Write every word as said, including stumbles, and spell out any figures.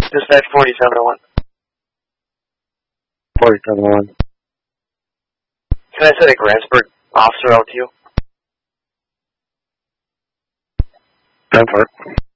Dispatch forty-seven oh one. forty-seven oh one. Can I send a Grantsburg officer out to you? ten four.